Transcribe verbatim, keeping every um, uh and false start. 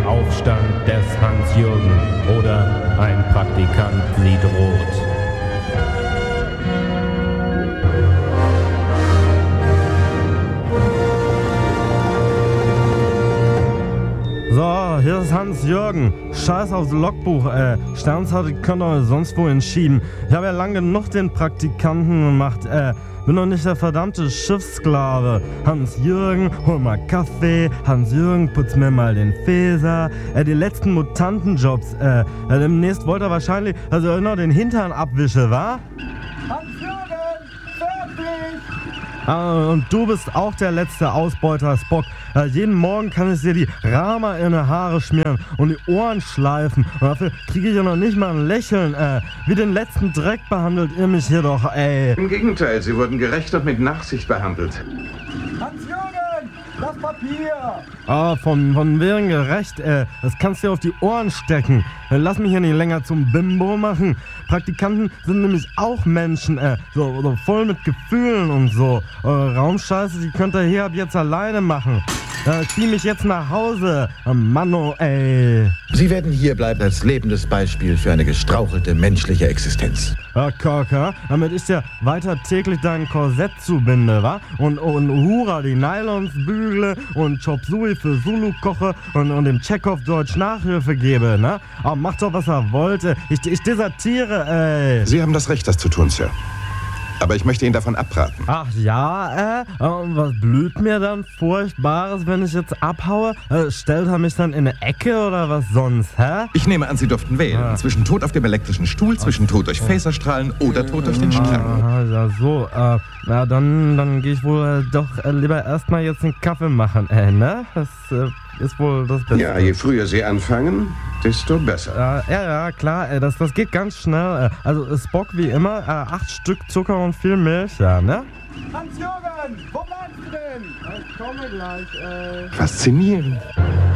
Aufstand des Hans-Jürgen oder ein Praktikant sieht rot. So, hier ist Hans-Jürgen. Scheiß aufs Logbuch, ey. Sternzeit könnt ihr sonst wohin schieben. Ich habe ja lange genug den Praktikanten gemacht, ey. Bin doch nicht der verdammte Schiffssklave. Hans-Jürgen, hol mal Kaffee. Hans-Jürgen, putz mir mal den Fäser. Äh, die letzten Mutantenjobs, äh. äh demnächst wollt ihr wahrscheinlich, also noch den Hintern abwische, wa? Hans-Jürgen, fertig! Ah, und du bist auch der letzte Ausbeuter, Spock. Äh, jeden Morgen kann ich dir die Rama in die Haare schmieren und die Ohren schleifen. Und dafür kriege ich ja noch nicht mal ein Lächeln. Äh, wie den letzten Dreck behandelt ihr mich hier doch, ey. Im Gegenteil, sie wurden gerecht und mit Nachsicht behandelt. Hans-Jürgen, das Papier! Ah, von, von wegen gerecht, ey. Das kannst du dir auf die Ohren stecken. Äh, lass mich hier nicht länger zum Bimbo machen. Praktikanten sind nämlich auch Menschen, ey. So, so voll mit Gefühlen und so. Eure Raumscheiße, die könnt ihr hier ab jetzt alleine machen. Äh, zieh mich jetzt nach Hause. Oh Mann, oh, ey. Sie werden hier bleiben als lebendes Beispiel für eine gestrauchelte menschliche Existenz. Ja, Korka, damit ich dir weiter täglich dein Korsett zubinde, wa? Und, und Hura die Nylons bügle und Chop Suey für Zulu koche und, und dem Tschechow Deutsch Nachhilfe gebe, ne? Aber macht doch, was er wollte. Ich, ich desertiere, ey. Sie haben das Recht, das zu tun, Sir. Aber ich möchte Ihnen davon abraten. Ach ja, äh? Und was blüht mir dann Furchtbares, wenn ich jetzt abhaue? Äh, stellt er mich dann in eine Ecke oder was sonst, hä? Ich nehme an, Sie durften wählen. Ah. Zwischen Tod auf dem elektrischen Stuhl, zwischen Tod durch Phaserstrahlen oder Tod durch den Strang. Ah, ja, so, äh, na dann, dann gehe ich wohl äh, doch äh, lieber erstmal jetzt einen Kaffee machen, äh, ne? Das äh, ist wohl das Beste. Ja, je früher Sie anfangen, desto besser. Äh, ja, ja, klar, äh, das, das geht ganz schnell. Äh, also äh, Spock wie immer, äh, acht Stück Zucker und viel Milch, ja, ne? Hans-Jürgen, wo bleibst du denn? Ich komme gleich, ey. Faszinierend.